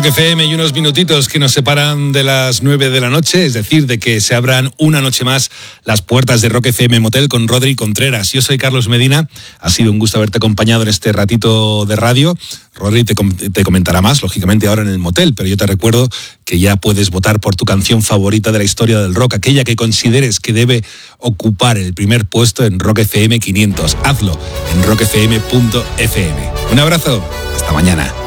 Rock FM y unos minutitos que nos separan de las 9 de la noche, es decir, de que se abran una noche más las puertas de Rock FM Motel con Rodri Contreras. Yo soy Carlos Medina, ha sido un gusto haberte acompañado en este ratito de radio. Rodri te comentará más, lógicamente, ahora en el motel, pero yo te recuerdo que ya puedes votar por tu canción favorita de la historia del rock, aquella que consideres que debe ocupar el primer puesto en Rock FM 500. Hazlo en rockfm.fm. Un abrazo, hasta mañana.